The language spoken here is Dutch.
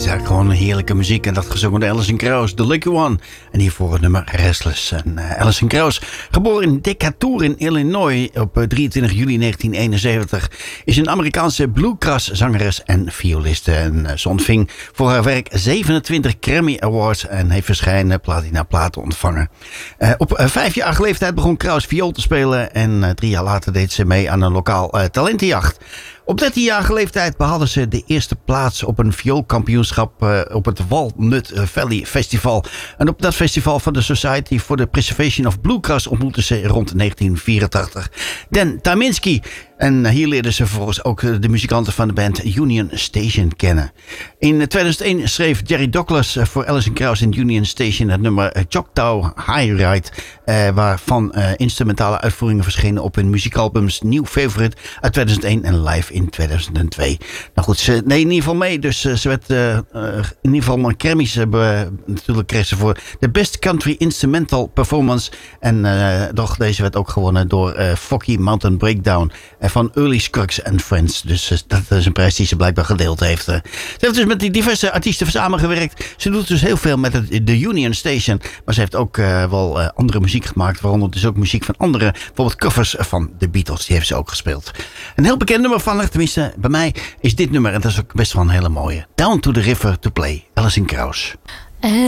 Gewoon heerlijke muziek en dat gezongen door Alison Krauss, The Lucky One. En hiervoor het nummer Restless. En Alison Krauss, geboren in Decatur in Illinois op 23 juli 1971, is een Amerikaanse bluegrass zangeres en violiste. En ze ontving voor haar werk 27 Grammy Awards en heeft verschillende platinaplaten ontvangen. Op 5-jarige leeftijd begon Krauss viool te spelen en 3 jaar later deed ze mee aan een lokaal talentenjacht. Op 13-jarige leeftijd behaalde ze de eerste plaats op een vioolkampioenschap op het Walnut Valley Festival. En op dat festival van de Society for the Preservation of Bluegrass ontmoette ze rond 1984 Dan Tyminski. En hier leerden ze vervolgens ook de muzikanten van de band Union Station kennen. In 2001 schreef Jerry Douglas voor Alison Krauss en Union Station het nummer Choctaw High Ride, waarvan instrumentale uitvoeringen verschenen op hun muziekalbums New Favorite uit 2001 en Live in 2002. Nou goed, ze deed in ieder geval mee, dus ze werd in ieder geval een Grammys natuurlijk kreeg ze voor de Best Country Instrumental Performance. En doch deze werd ook gewonnen door Focky Mountain Breakdown van Early Scruggs and Friends. Dus dat is een prijs die ze blijkbaar gedeeld heeft. Ze heeft dus met die diverse artiesten samengewerkt. Ze doet dus heel veel met de Union Station. Maar ze heeft ook wel andere muziek gemaakt. Waaronder dus ook muziek van andere. Bijvoorbeeld covers van de Beatles. Die heeft ze ook gespeeld. Een heel bekend nummer van haar. Tenminste, bij mij is dit nummer. En dat is ook best wel een hele mooie. Down to the River to Play. Alison Krauss.